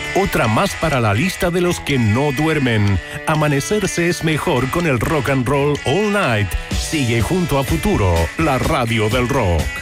Otra más para la lista de los que no duermen. Amanecerse es mejor con el rock and roll all night. Sigue junto a Futuro, la radio del rock.